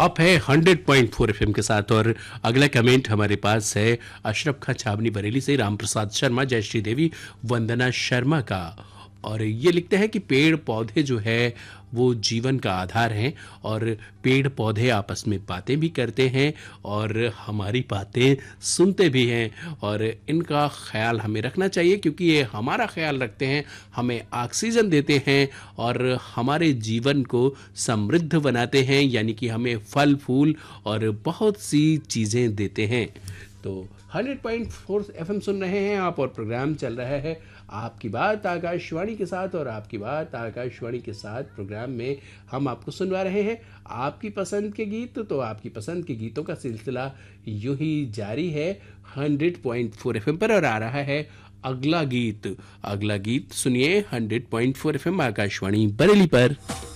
आप है 100.4 एफएम के साथ। और अगला कमेंट हमारे पास है अशरफ खां छावनी बरेली से, राम प्रसाद शर्मा, जयश्री देवी, वंदना शर्मा का। और ये लिखते हैं कि पेड़ पौधे जो है वो जीवन का आधार हैं और पेड़ पौधे आपस में बातें भी करते हैं और हमारी बातें सुनते भी हैं, और इनका ख्याल हमें रखना चाहिए क्योंकि ये हमारा ख्याल रखते हैं, हमें ऑक्सीजन देते हैं और हमारे जीवन को समृद्ध बनाते हैं, यानी कि हमें फल फूल और बहुत सी चीज़ें देते हैं। तो 100.4 एफएम सुन रहे हैं आप और प्रोग्राम चल रहा है आपकी बात आकाशवाणी के साथ। और आपकी बात आकाशवाणी के साथ प्रोग्राम में हम आपको सुनवा रहे हैं आपकी पसंद के गीत। तो आपकी पसंद के गीतों का सिलसिला यूं ही जारी है 100.4 एफएम पर। और आ रहा है अगला गीत सुनिए 100.4 एफएम आकाशवाणी बरेली पर।